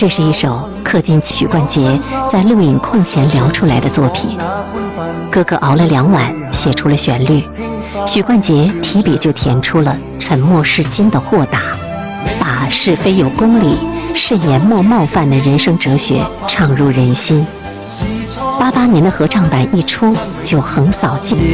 这是一首刻进许冠杰在录影空闲聊出来的作品。哥哥熬了2晚写出了旋律，许冠杰提笔就填出了沉默是金的豁达，把是非有公理、慎言莫冒犯的人生哲学唱入人心。88年的合唱版一出就横扫尽。